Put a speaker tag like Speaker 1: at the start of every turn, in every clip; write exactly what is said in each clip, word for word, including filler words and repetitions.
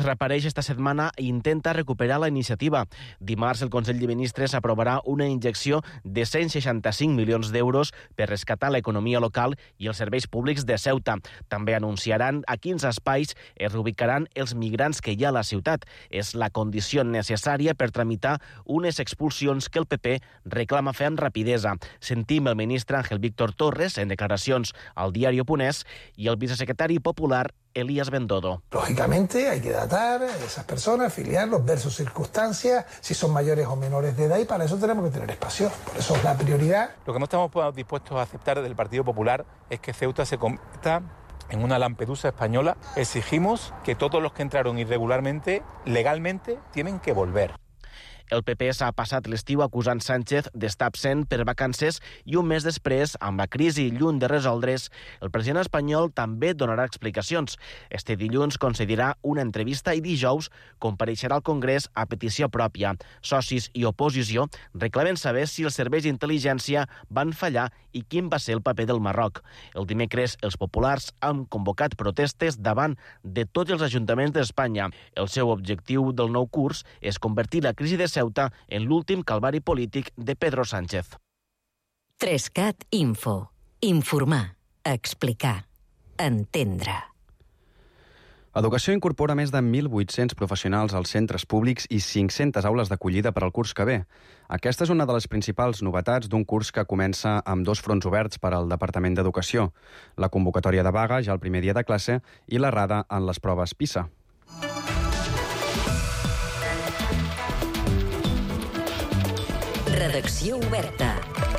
Speaker 1: reapareix esta setmana i intenta recuperar la iniciativa. Dimarts el Consell de Ministres aprovarà una injecció de cent seixanta-cinc milions d'euros per rescatar l'economia local i els serveis públics de Ceuta. També anunciaran a quins espais es reubicaran els migrants que hi ha a la ciutat. És la condició necessària per tramitar unes expulsions que el P P reclama fer amb rapidesa. Sentim el ministre Ángel Víctor Torres en declaracions al diario Punés i el vicesecretari popular Elías Bendodo.
Speaker 2: Lógicamente hay que datar a esas personas, afiliarlos, ver sus circunstancias, si son mayores o menores de edad, y para eso tenemos que tener espacio. Por eso es la prioridad.
Speaker 3: Lo que no estamos dispuestos a aceptar desde el Partido Popular es que Ceuta se convierta en una Lampedusa española. Exigimos que todos los que entraron irregularmente, legalmente, tienen que volver.
Speaker 1: El P P s'ha passat l'estiu acusant Sánchez d'estar absent per vacances i un mes després, amb la crisi lluny de resoldre's, el president espanyol també donarà explicacions. Este dilluns concedirà una entrevista i dijous compareixerà al Congrés a petició pròpia. Socis i oposició reclamen saber si els serveis d'intel·ligència van fallar i quin va ser el paper del Marroc. El dimecres, els populars han convocat protestes davant de tots els ajuntaments d'Espanya. El seu objectiu del nou curs és convertir la crisi de Ceuta en l'últim calvari polític de Pedro Sánchez.
Speaker 4: Trescat Info. Informar, explicar, entendre.
Speaker 5: Educació incorpora més de mil vuit-cents professionals als centres públics i cinc-centes aules d'acollida per al curs que ve. Aquesta és una de les principals novetats d'un curs que comença amb dos fronts oberts per al Departament d'Educació. La convocatòria de vaga ja el primer dia de classe i l'errada en les proves PISA.
Speaker 4: Redacció oberta.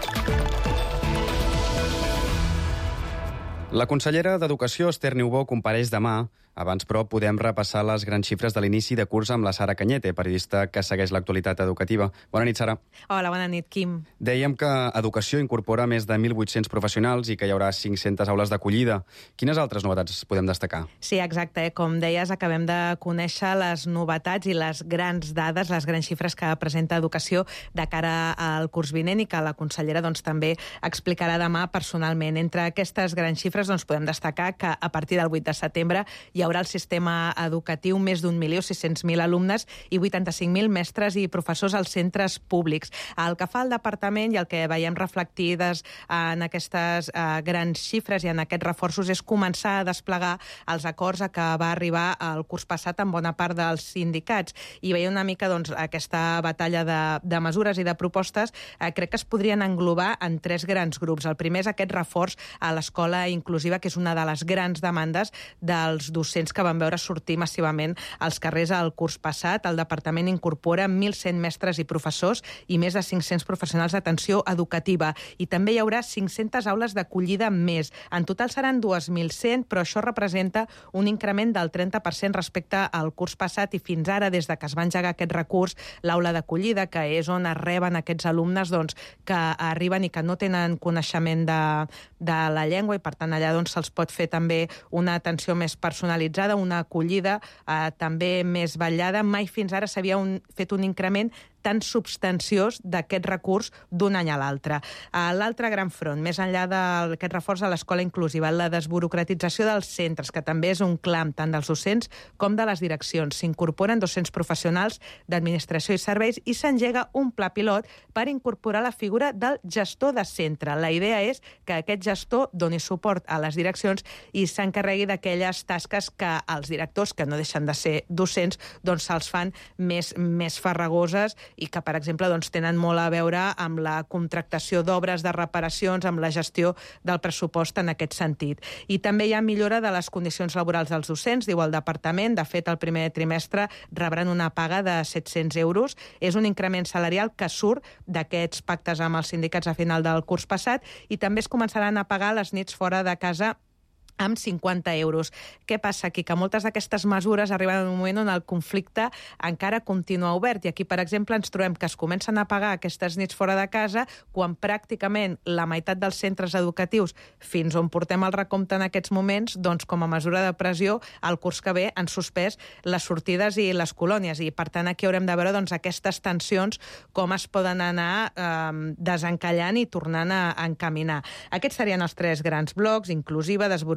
Speaker 5: La consellera d'Educació, Esther Niubó, compareix demà. Abans, però, podem repassar les grans xifres de l'inici de curs amb la Sara Cañete, periodista que segueix l'actualitat educativa. Bona nit, Sara.
Speaker 6: Hola, bona nit, Quim.
Speaker 5: Dèiem que Educació incorpora més de mil vuit-cents professionals i que hi haurà cinc-centes aules d'acollida. Quines altres novetats podem destacar?
Speaker 6: Sí, exacte. Com deies, acabem de conèixer les novetats i les grans dades, les grans xifres que presenta Educació de cara al curs vinent i que la consellera doncs, també explicarà demà personalment. Entre aquestes grans xifres doncs, podem destacar que a partir del vuit de setembre hi haurà al sistema educatiu més d'un milió sis-cents mil alumnes i vuitanta-cinc mil mestres i professors als centres públics. El que fa el departament i el que veiem reflectides en aquestes eh, grans xifres i en aquests reforços és començar a desplegar els acords a què va arribar el curs passat amb bona part dels sindicats. I veiem una mica doncs, aquesta batalla de, de mesures i de propostes eh, crec que es podrien englobar en tres grans grups. El primer és aquest reforç a l'escola inclusiva, que és una de les grans demandes dels docents que van veure sortir massivament als carrers el curs passat. El departament incorpora mil cent mestres i professors i més de cinc-cents professionals d'atenció educativa. I també hi haurà cinc-centes aules d'acollida més. En total seran dos mil cent, però això representa un increment del trenta per cent respecte al curs passat i fins ara, des de que es va engegar aquest recurs, l'aula d'acollida, que és on es reben aquests alumnes doncs, que arriben i que no tenen coneixement de, de la llengua i per tant allà doncs, se'ls pot fer també una atenció més personalitzada, una acollida eh, també més vetllada. Mai fins ara s'havia un, fet un increment tan substanciós d'aquest recurs d'un any a l'altre. L'altre gran front, més enllà d'aquest reforç a l'escola inclusiva, la desburocratització dels centres, que també és un clam tant dels docents com de les direccions. S'incorporen dos-cents professionals d'administració i serveis i s'engega un pla pilot per incorporar la figura del gestor de centre. La idea és que aquest gestor doni suport a les direccions i s'encarregui d'aquelles tasques que els directors, que no deixen de ser docents, doncs se'ls fan més, més farragoses i que, per exemple, doncs, tenen molt a veure amb la contractació d'obres, de reparacions, amb la gestió del pressupost en aquest sentit. I també hi ha millora de les condicions laborals dels docents, diu el departament. De fet, el primer trimestre rebran una paga de set-cents euros. És un increment salarial que surt d'aquests pactes amb els sindicats a final del curs passat i també es començaran a pagar les nits fora de casa amb cinquanta euros. Què passa aquí? Que moltes d'aquestes mesures arriben en un moment on el conflicte encara continua obert i aquí, per exemple, ens trobem que es comencen a pagar aquestes nits fora de casa quan pràcticament la meitat dels centres educatius, fins on portem el recompte en aquests moments, doncs com a mesura de pressió, el curs que ve han suspès les sortides i les colònies i, per tant, aquí haurem de veure doncs, aquestes tensions com es poden anar eh, desencallant i tornant a encaminar. Aquests serien els tres grans blocs: inclusiva, desburocratització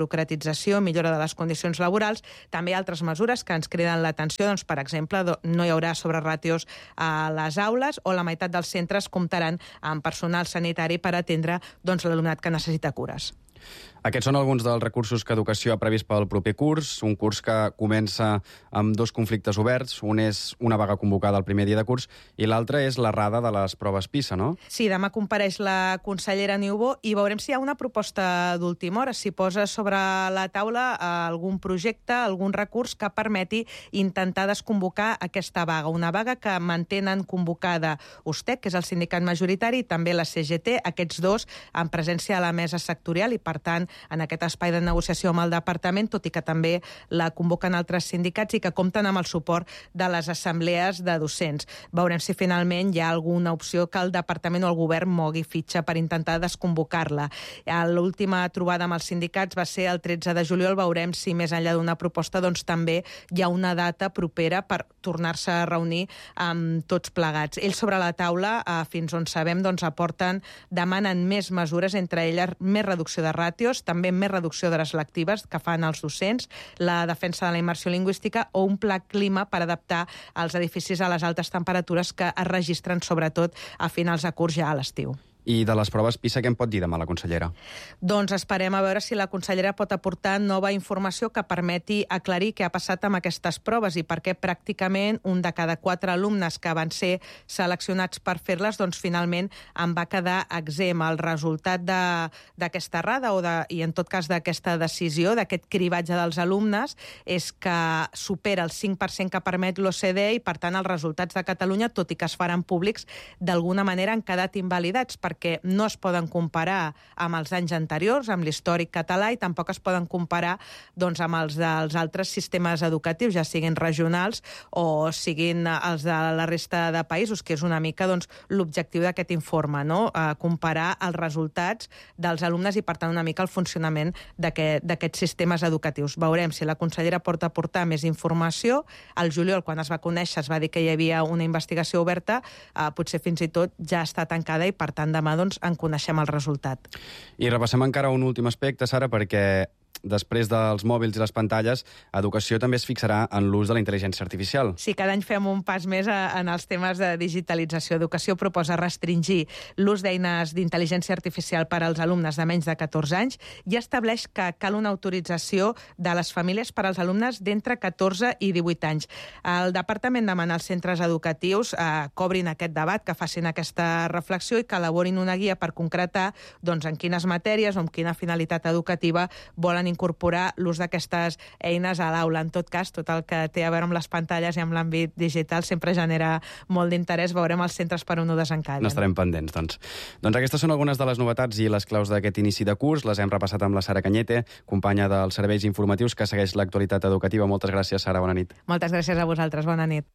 Speaker 6: desburocratització, millora de les condicions laborals, també altres mesures que ens criden l'atenció, doncs, per exemple, no hi haurà sobreràtios a les aules o la meitat dels centres comptaran amb personal sanitari per atendre doncs, l'alumnat que necessita cures.
Speaker 5: Aquests són alguns dels recursos que Educació ha previst pel proper curs, un curs que comença amb dos conflictes oberts. Un és una vaga convocada el primer dia de curs i l'altre és l'errada de les proves PISA, no?
Speaker 6: Sí, demà compareix la consellera Niubó i veurem si hi ha una proposta d'última hora, si posa sobre la taula algun projecte, algun recurs que permeti intentar desconvocar aquesta vaga. Una vaga que mantenen convocada U S T E C, que és el sindicat majoritari, i també la C G T, aquests dos en presència a la mesa sectorial i, per tant, en aquest espai de negociació amb el departament, tot i que també la convoquen altres sindicats i que compten amb el suport de les assemblees de docents. Veurem si finalment hi ha alguna opció que el departament o el govern mogui fitxa per intentar desconvocar-la. L'última trobada amb els sindicats va ser el tretze de juliol. Veurem si més enllà d'una proposta doncs, també hi ha una data propera per tornar-se a reunir amb tots plegats. Ells sobre la taula, eh, fins on sabem, doncs, aporten, demanen més mesures, entre elles més reducció de ràtios, també més reducció de les lectives que fan els docents, la defensa de la immersió lingüística o un pla clima per adaptar els edificis a les altes temperatures que es registren sobretot a finals de curs ja a l'estiu.
Speaker 5: I de les proves PISA, què en pot dir demà la consellera?
Speaker 6: Doncs esperem a veure si la consellera pot aportar nova informació que permeti aclarir què ha passat amb aquestes proves i per què pràcticament un de cada quatre alumnes que van ser seleccionats per fer-les, doncs finalment en va quedar exempt. El resultat d'aquesta errada o de, i en tot cas d'aquesta decisió, d'aquest cribatge dels alumnes, és que supera el cinc per cent que permet l'O C D E i, per tant, els resultats de Catalunya, tot i que es faran públics, d'alguna manera han quedat invalidats perquè perquè no es poden comparar amb els anys anteriors, amb l'històric català, i tampoc es poden comparar doncs, amb els dels altres sistemes educatius, ja siguin regionals o siguin els de la resta de països, que és una mica doncs, l'objectiu d'aquest informe, no? Eh, comparar els resultats dels alumnes i, per tant, una mica el funcionament d'aquests sistemes educatius. Veurem si la consellera porta a portar més informació. Al juliol, quan es va conèixer, es va dir que hi havia una investigació oberta, eh, potser fins i tot ja està tancada i, per tant, demà doncs, en coneixem el resultat.
Speaker 5: I repassem encara un últim aspecte, Sara, perquè després dels mòbils i les pantalles, Educació també es fixarà en l'ús de la intel·ligència artificial.
Speaker 6: Sí, cada any fem un pas més en els temes de digitalització. Educació proposa restringir l'ús d'eines d'intel·ligència artificial per als alumnes de menys de catorze anys i estableix que cal una autorització de les famílies per als alumnes d'entre catorze i divuit anys. El departament demana als centres educatius eh, que obrin aquest debat, que facin aquesta reflexió i que elaborin una guia per concretar doncs, en quines matèries o amb quina finalitat educativa volen incorporar l'ús d'aquestes eines a l'aula. En tot cas, tot el que té a veure amb les pantalles i amb l'àmbit digital sempre genera molt d'interès. Veurem els centres per on ho desencallen.
Speaker 5: N'estarem pendents, doncs. Doncs aquestes són algunes de les novetats i les claus d'aquest inici de curs. Les hem repassat amb la Sara Cañete, companya dels serveis informatius que segueix l'actualitat educativa. Moltes gràcies, Sara. Bona nit.
Speaker 6: Moltes gràcies a vosaltres. Bona nit.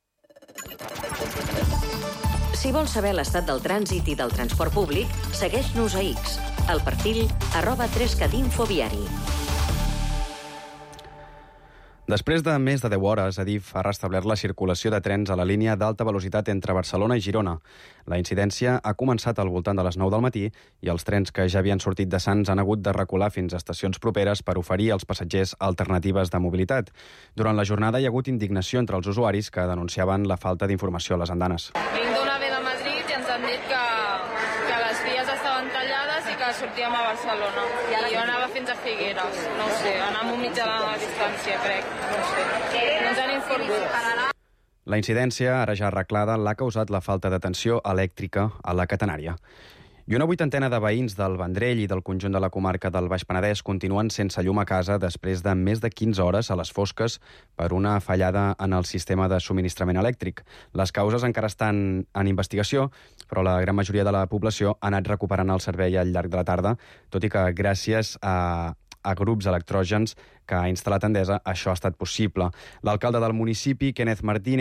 Speaker 4: Si vols saber l'estat del trànsit i del transport públic, segueix-nos a X, al perfil arroba tres cat info viari.
Speaker 5: Després de més de deu hores, Adif ha restablert la circulació de trens a la línia d'alta velocitat entre Barcelona i Girona. La incidència ha començat al voltant de les nou del matí i els trens que ja havien sortit de Sants han hagut de recular fins a estacions properes per oferir als passatgers alternatives de mobilitat. Durant la jornada hi ha hagut indignació entre els usuaris que denunciaven la falta d'informació a les andanes.
Speaker 7: Vinc d'una ve de Madrid i ens han dit que, que les vies estaven tallades i que sortíem a Barcelona. I jo anava fins a Figueres, no ho sé, anàvem un mitjà de la distància, crec, no ho sé. No ens han informat.
Speaker 5: La incidència, ara ja arreglada, l'ha causat la falta d'atenció elèctrica a la catenària. I una vuitantena de veïns del Vendrell i del conjunt de la comarca del Baix Penedès continuen sense llum a casa després de més de quinze hores a les fosques per una fallada en el sistema de subministrament elèctric. Les causes encara estan en investigació, però la gran majoria de la població ha anat recuperant el servei al llarg de la tarda, tot i que gràcies a a grups electrògens que ha instal·lat Endesa, això ha estat possible. L'alcalde del municipi, Kenneth Martínez,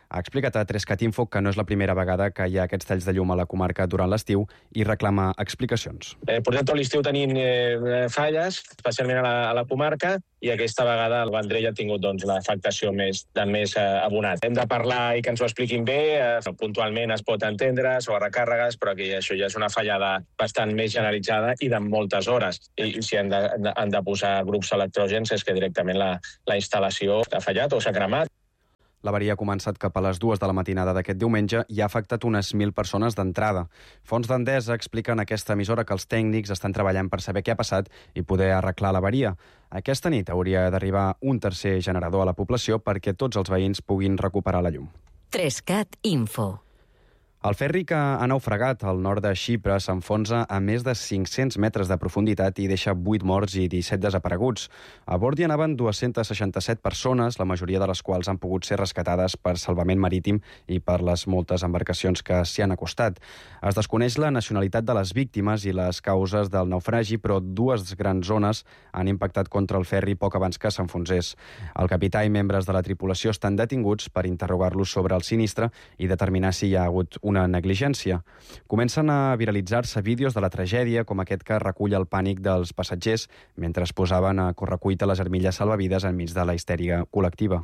Speaker 5: Ha explicat a Trescat Info que no és la primera vegada que hi ha aquests talls de llum a la comarca durant l'estiu i reclama explicacions.
Speaker 8: Eh, portem tot l'estiu tenint eh, falles, especialment a la, a la comarca, i aquesta vegada el Vendrell ha tingut doncs, l'afectació més, de més eh, abonat. Hem de parlar i que ens ho expliquin bé, eh, puntualment es pot entendre sobre recàrregues, però que això ja és una fallada bastant més generalitzada i de moltes hores. I, i si han de, han de posar grups electrògens és que directament la, la instal·lació ha fallat o s'ha cremat.
Speaker 5: L'avaria ha començat cap a les dues de la matinada d'aquest diumenge i ha afectat unes mil persones d'entrada. Fonts d'Endesa expliquen a aquesta emissora que els tècnics estan treballant per saber què ha passat i poder arreglar l'avaria. Aquesta nit hauria d'arribar un tercer generador a la població perquè tots els veïns puguin recuperar la llum.
Speaker 4: Trescat Info.
Speaker 5: El ferri que ha naufragat al nord de Xipre s'enfonsa a més de cinc-cents metres de profunditat i deixa vuit morts i disset desapareguts. A bord hi anaven dues-centes seixanta-set persones, la majoria de les quals han pogut ser rescatades per salvament marítim i per les moltes embarcacions que s'hi han acostat. Es desconeix la nacionalitat de les víctimes i les causes del naufragi, però dues grans zones han impactat contra el ferri poc abans que s'enfonsés. El capità i membres de la tripulació estan detinguts per interrogar-los sobre el sinistre i determinar si hi ha hagut una negligència. Comencen a viralitzar-se vídeos de la tragèdia, com aquest que recull el pànic dels passatgers mentre es posaven a correcuita les armilles salvavides enmig de la histèria col·lectiva.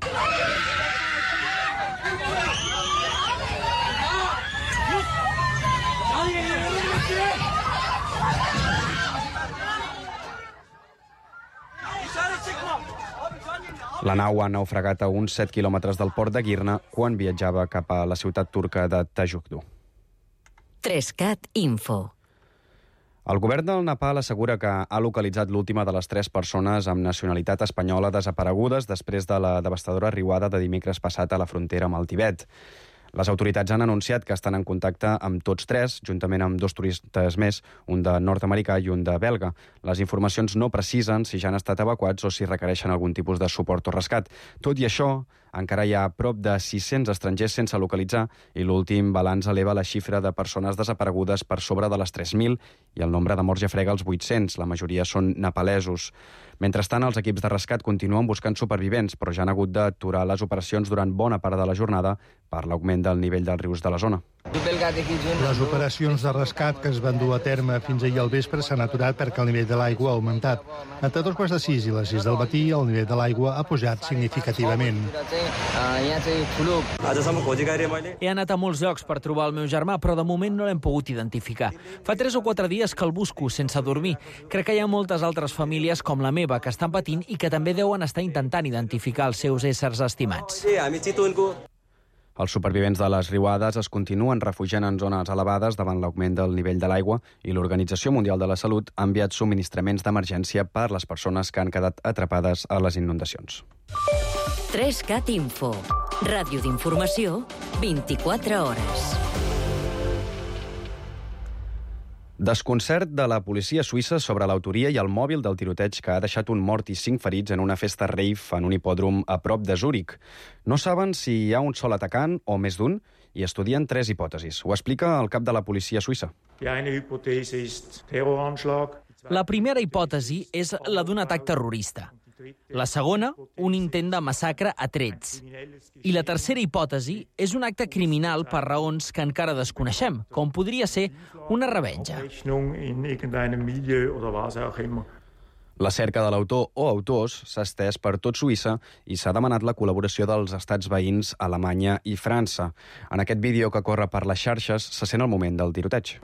Speaker 5: La nau ha naufragat a uns set quilòmetres del port de Girna quan viatjava cap a la ciutat turca de Tajukdu.
Speaker 4: Trescat Info.
Speaker 5: El govern del Nepal assegura que ha localitzat l'última de les tres persones amb nacionalitat espanyola desaparegudes després de la devastadora riuada de dimecres passat a la frontera amb el Tibet. Les autoritats han anunciat que estan en contacte amb tots tres, juntament amb dos turistes més, un de nord-americà i un de belga. Les informacions no precisen si ja han estat evacuats o si requereixen algun tipus de suport o rescat. Tot i això, encara hi ha prop de sis-cents estrangers sense localitzar i l'últim balanç eleva la xifra de persones desaparegudes per sobre de les tres mil i el nombre de morts ja frega els vuit-cents, la majoria són nepalesos. Mentrestant, els equips de rescat continuen buscant supervivents, però ja han hagut d'aturar les operacions durant bona part de la jornada per l'augment del nivell dels rius de la zona.
Speaker 9: Les operacions de rescat que es van dur a terme fins ahir al vespre s'han aturat perquè el nivell de l'aigua ha augmentat. Entre dos quarts de sis i les sis del matí, el nivell de l'aigua ha pujat significativament.
Speaker 10: He anat a molts llocs per trobar el meu germà, però de moment no l'hem pogut identificar. Fa tres o quatre dies que el busco sense dormir. Crec que hi ha moltes altres famílies com la meva que estan patint i que també deuen estar intentant identificar els seus éssers estimats.
Speaker 5: Els supervivents de les riuades es continuen refugiant en zones elevades davant l'augment del nivell de l'aigua i l'Organització Mundial de la Salut ha enviat subministraments d'emergència per les persones que han quedat atrapades a les inundacions.
Speaker 4: Trescat Info. Ràdio d'informació, vint-i-quatre hores.
Speaker 5: Desconcert de la policia suïssa sobre l'autoria i el mòbil del tiroteig que ha deixat un mort i cinc ferits en una festa rave en un hipòdrom a prop de Zúrich. No saben si hi ha un sol atacant o més d'un i estudien tres hipòtesis. Ho explica el cap de la policia suïssa.
Speaker 10: La primera hipòtesi és la d'un atac terrorista. La segona, un intent de massacre a trets. I la tercera hipòtesi és un acte criminal per raons que encara desconeixem, com podria ser una revenja.
Speaker 5: La cerca de l'autor o autors s'ha estès per tot Suïssa i s'ha demanat la col·laboració dels estats veïns Alemanya i França. En aquest vídeo que corre per les xarxes se sent el moment del tiroteig.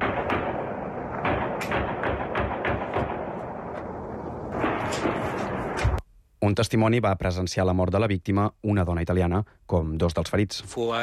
Speaker 5: Un testimoni va presenciar la mort de la víctima, una dona italiana, com dos dels ferits.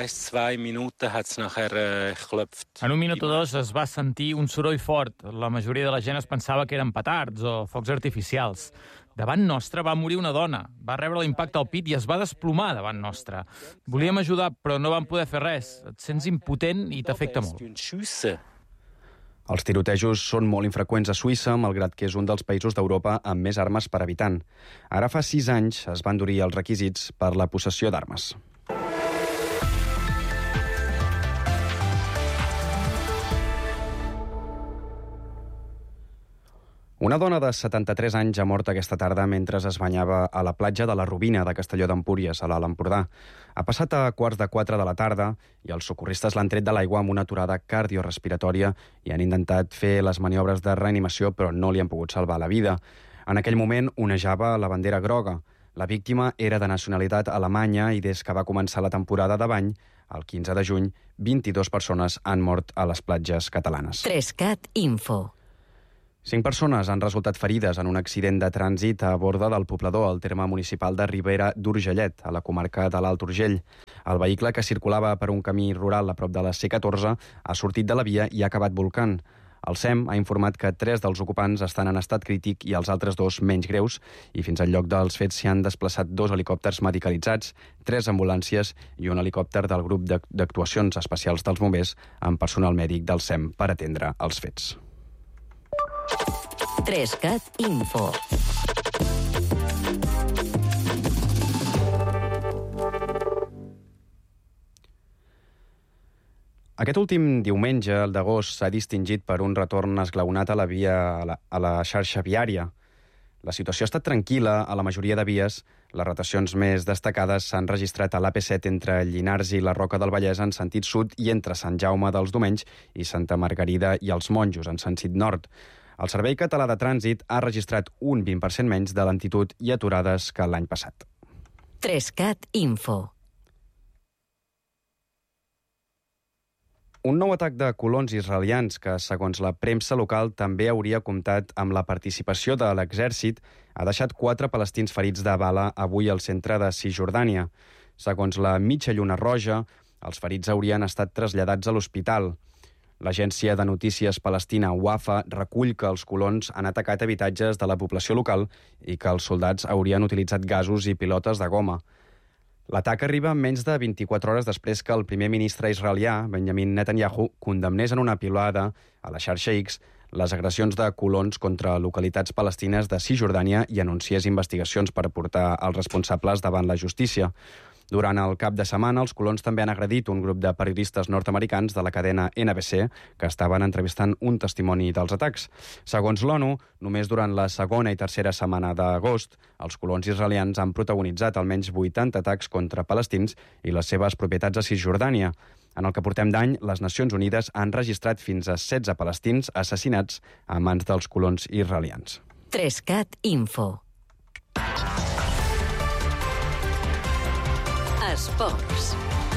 Speaker 11: En un minut o dos es va sentir un soroll fort. La majoria de la gent es pensava que eren petards o focs artificials. Davant nostre va morir una dona. Va rebre l'impacte al pit i es va desplomar davant nostre. Volíem ajudar, però no vam poder fer res. Et sents impotent i t'afecta molt.
Speaker 5: Els tirotejos són molt infreqüents a Suïssa, malgrat que és un dels països d'Europa amb més armes per habitant. Ara fa sis anys es van endurir els requisits per la possessió d'armes. Una dona de setanta-tres anys ha mort aquesta tarda mentre es banyava a la platja de la Robina de Castelló d'Empúries, a l'Alt Empordà. Ha passat a quarts de quatre de la tarda i els socorristes l'han tret de l'aigua amb una aturada cardiorespiratòria i han intentat fer les maniobres de reanimació, però no li han pogut salvar la vida. En aquell moment onejava la bandera groga. La víctima era de nacionalitat alemanya i des que va començar la temporada de bany, el quinze de juny, vint-i-dues persones han mort a les platges catalanes.
Speaker 4: Trescat Info.
Speaker 5: Cinc persones han resultat ferides en un accident de trànsit a borda del poblador al terme municipal de Ribera d'Urgellet, a la comarca de l'Alt Urgell. El vehicle, que circulava per un camí rural a prop de la C catorze, ha sortit de la via i ha acabat volcant. El S E M ha informat que tres dels ocupants estan en estat crític i els altres dos menys greus, i fins al lloc dels fets s'hi han desplaçat dos helicòpters medicalitzats, tres ambulàncies i un helicòpter del grup d'actuacions especials dels bombers amb personal mèdic del S E M per atendre els fets.
Speaker 4: Trescat Info.
Speaker 5: Aquest últim diumenge, el d'agost, s'ha distingit per un retorn esglaonat a la via a la, a la xarxa viària. La situació ha estat tranquil·la a la majoria de vies. Les rotacions més destacades s'han registrat a l'A P set entre Llinars i la Roca del Vallès en sentit sud i entre Sant Jaume dels Domenys i Santa Margarida i els Monjos en sentit nord. El Servei Català de Trànsit ha registrat un vint per cent menys de lentitud i aturades que l'any passat.
Speaker 4: Trescat Info.
Speaker 5: Un nou atac de colons israelians que, segons la premsa local, també hauria comptat amb la participació de l'exèrcit, ha deixat quatre palestins ferits de bala avui al centre de Cisjordània. Segons la Mitja Lluna Roja, els ferits haurien estat traslladats a l'hospital. L'agència de notícies palestina Wafa recull que els colons han atacat habitatges de la població local i que els soldats haurien utilitzat gasos i pilotes de goma. L'atac arriba menys de vint-i-quatre hores després que el primer ministre israelià, Benjamin Netanyahu, condemnés en una pilada a la xarxa X les agressions de colons contra localitats palestines de Cisjordània i anunciés investigacions per portar els responsables davant la justícia. Durant el cap de setmana, els colons també han agredit un grup de periodistes nord-americans de la cadena N B C que estaven entrevistant un testimoni dels atacs. Segons l'ONU, només durant la segona i tercera setmana d'agost, els colons israelians han protagonitzat almenys vuitanta atacs contra palestins i les seves propietats a Cisjordània. En el que portem d'any, les Nacions Unides han registrat fins a setze palestins assassinats a mans dels colons israelians.
Speaker 4: Trescat Info. Esports.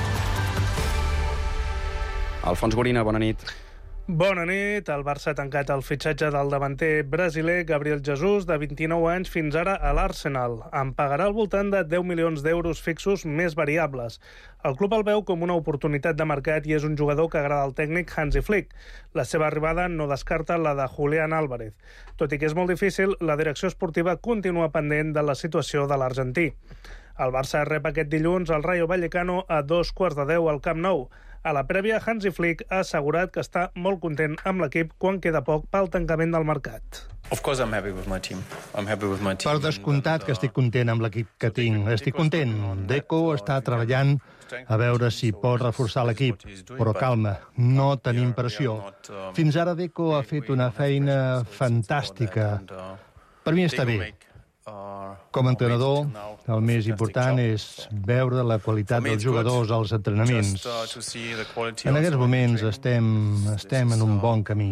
Speaker 5: Alfons Gorina, bona nit.
Speaker 12: Bona nit. El Barça ha tancat el fitxatge del davanter brasiler Gabriel Jesús, de vint-i-nou anys, fins ara a l'Arsenal. En pagarà al voltant de deu milions d'euros fixos més variables. El club el veu com una oportunitat de mercat i és un jugador que agrada al tècnic Hansi Flick. La seva arribada no descarta la de Julián Álvarez. Tot i que és molt difícil, la direcció esportiva continua pendent de la situació de l'argentí. El Barça rep aquest dilluns el Rayo Vallecano a dos quarts de deu al Camp Nou. A la prèvia, Hansi Flick ha assegurat que està molt content amb l'equip quan queda poc pel tancament del mercat.
Speaker 9: Per descomptat que estic content amb l'equip que tinc. Estic content. Deco està treballant a veure si pot reforçar l'equip. Però calma, no tenim pressió. Fins ara Deco ha fet una feina fantàstica. Per mi està bé. Com a entrenador, el més important és veure la qualitat dels jugadors als entrenaments. En aquests moments estem, estem en un bon camí.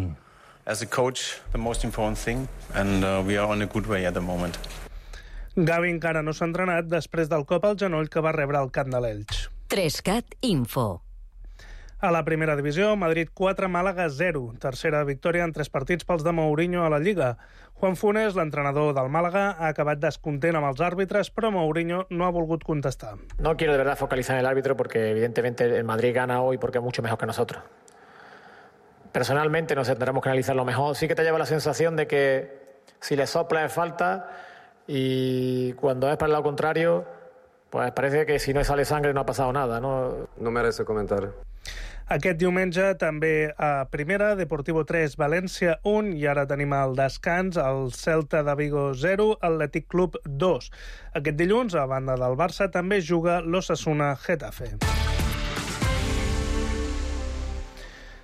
Speaker 12: Gavi encara no s'ha entrenat després del cop al genoll que va rebre al camp de l'Elx.
Speaker 4: Trescat Info.
Speaker 12: A la primera divisió, Madrid quatre, Màlaga zero. Tercera victòria en tres partits pels de Mourinho a la Lliga. Juan Funes, l'entrenador del Málaga, ha acabat descontent amb els àrbitres, però Mourinho no ha volgut contestar.
Speaker 13: No quiero de verdad focalizar en el árbitro porque evidentemente el Madrid gana hoy porque es mucho mejor que nosotros. Personalmente nos tendremos que analizarlo mejor. Sí que te lleva la sensación de que si le sopla es falta y cuando es para el lado contrario, pues parece que si no sale sangre no ha pasado nada, ¿no?
Speaker 14: No merece comentar.
Speaker 12: Aquest diumenge també a primera, Deportivo tres, València un, i ara tenim el descans, el Celta de Vigo zero, Atlètic Club dos. Aquest dilluns, a banda del Barça, també juga l'Osasuna Getafe.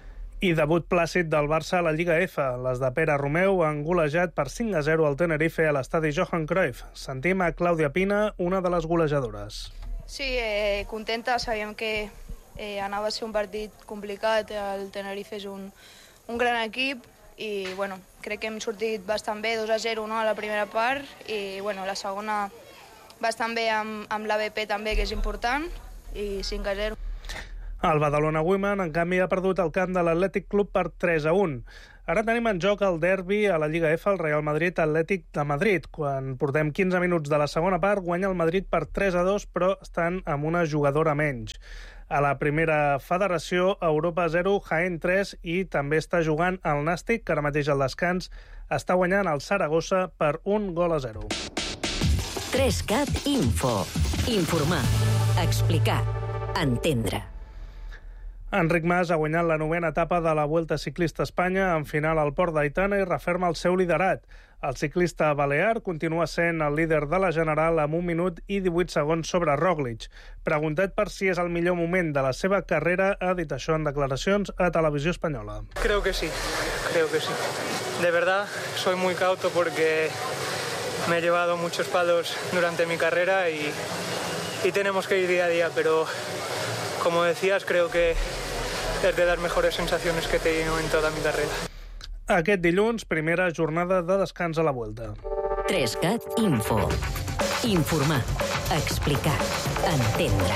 Speaker 12: I debut plàcid del Barça a la Lliga F. Les de Pere Romeu han golejat per cinc a zero al Tenerife a l'estadi Johan Cruyff. Sentim a Clàudia Pina, una de les golejadores.
Speaker 14: Sí, eh, contenta. Sabíem que eh, anava a ser un partit complicat. El Tenerife és un, un gran equip i bueno, crec que hem sortit bastant bé, dos a zero, no, a la primera part, i bueno, la segona bastant bé amb, amb l'A B P també, que és important, i cinc a zero.
Speaker 12: El Badalona Women, en canvi, ha perdut el camp de l'Atlètic Club per tres a un. Ara tenim en joc el derbi a la Lliga F, el Real Madrid Atlètic de Madrid. Quan portem quinze minuts de la segona part, guanya el Madrid per tres a dos, però estan amb una jugadora menys. A la primera federació, Europa zero, Jaén tres, i també està jugant el Nàstic, que ara mateix al descans està guanyant el Saragossa per un gol a zero.
Speaker 4: tres cat Info. Informar. Explicar. Entendre.
Speaker 12: Enric Mas ha guanyat la novena etapa de la Vuelta Ciclista a Espanya en final al Port d'Aitana i referma el seu liderat. El ciclista balear continua sent el líder de la general amb un minut i divuit segons sobre Roglic. Preguntat per si és el millor moment de la seva carrera, ha dit això en declaracions a Televisió Espanyola.
Speaker 15: Creo que sí, creo que sí. De verdad, soy muy cauto porque me he llevado muchos palos durante mi carrera y, y tenemos que ir día a día, pero como decías, creo que és de les millors sensacions que he tenido en tota mi carrera.
Speaker 12: Aquest dilluns, primera jornada de descans a la Vuelta.
Speaker 4: tres cat Info. Informar. Explicar. Entendre.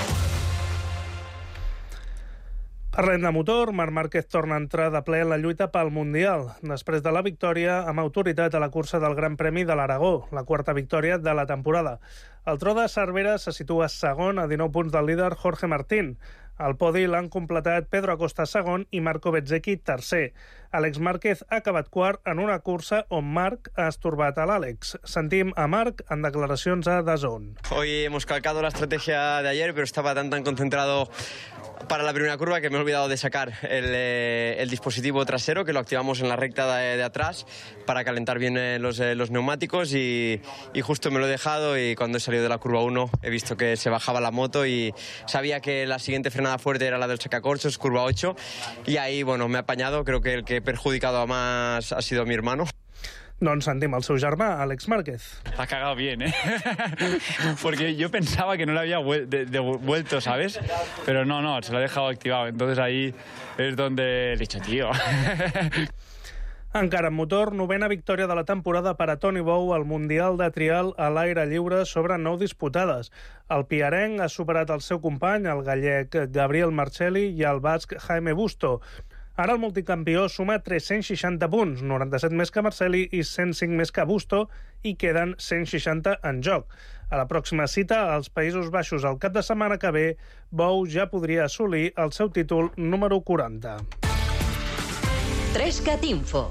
Speaker 12: Parlem de motor. Marc Márquez torna a entrar de ple en la lluita pel Mundial, després de la victòria amb autoritat a la cursa del Gran Premi de l'Aragó, la quarta victòria de la temporada. El tro de Cervera se situa segon a dinou punts del líder Jorge Martín. Al podi l'han completat Pedro Acosta segon i Marco Bezzecchi tercer. Àlex Márquez ha acabat quart en una cursa on Marc ha estorbat a l'Àlex. Sentim a Marc en declaracions a D A Z N.
Speaker 16: Hoy hemos calcado la estrategia de ayer, pero estaba tan tan concentrado para la primera curva que me he olvidado de sacar el, eh, el dispositivo trasero, que lo activamos en la recta de, de atrás para calentar bien eh, los, eh, los neumáticos y, y justo me lo he dejado, y cuando he salido de la curva uno he visto que se bajaba la moto y sabía que la siguiente frenada fuerte era la del sacacorchos, curva ocho, y ahí bueno, me he apañado. Creo que el que he perjudicado a más ha sido mi hermano.
Speaker 12: Doncs sentim el seu germà, Àlex Márquez.
Speaker 17: Ha cagado bien, ¿eh? Porque yo pensaba que no le había vuelto, ¿sabes? Pero no, no, se lo ha dejado activado. Entonces ahí es donde he dicho, tío.
Speaker 12: Encara en motor, novena victòria de la temporada per a Toni Bou al Mundial de Trial a l'aire lliure sobre nou disputades. El piarenc ha superat el seu company, el gallec Gabriel Marcelli, i el basc Jaime Busto. Ara el multicampió suma tres-cents seixanta punts, noranta-set més que Marcelli i cent cinc més que Busto, i queden cent seixanta en joc. A la pròxima cita, als Països Baixos el cap de setmana que ve, Bou ja podria assolir el seu títol número quaranta.
Speaker 4: tres cat Info.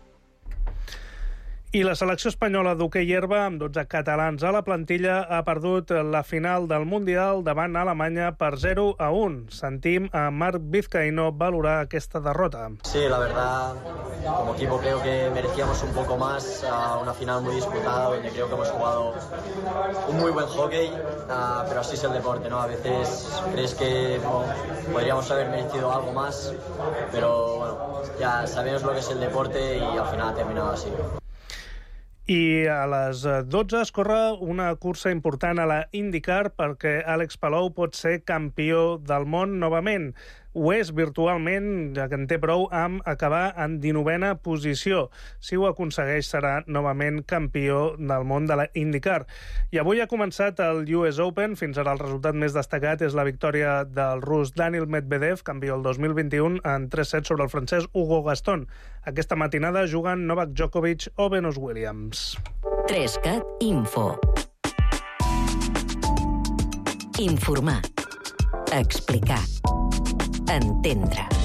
Speaker 12: I la selecció espanyola d'hoquei herba, amb dotze catalans a la plantilla, ha perdut la final del Mundial davant Alemanya per zero a un. Sentim a Marc Vizcaíno valorar aquesta derrota.
Speaker 18: Sí, la verdad, como equipo creo que merecíamos un poco más, uh, una final muy disputada, donde creo que hemos jugado un muy buen hockey, uh, pero así es el deporte, ¿no? A veces crees que bueno, podríamos haber merecido algo más, pero bueno, ya sabemos lo que es el deporte y al final ha terminado así.
Speaker 12: I a les dotze es corre una cursa important a la IndyCar perquè Àlex Palou pot ser campió del món novament. Ho és virtualment, ja que en té prou amb acabar en dinovena posició. Si ho aconsegueix, serà novament campió del món de la IndyCar. I avui ha començat el U S Open. Fins ara el resultat més destacat és la victòria del rus Daniil Medvedev, campió el dos mil vint-i-un, en tres sets sobre el francès Hugo Gaston. Aquesta matinada juguen Novak Djokovic o Venus Williams.
Speaker 4: tres cat Info. Informar. Explicar. Entendre.